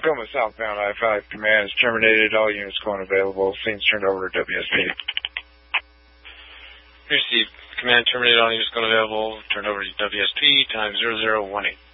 Tacoma southbound I-5 command is terminated. All units going available. Scenes turned over to WSP. Received. Command terminated. All units going available. Turned over to WSP. Time 0018.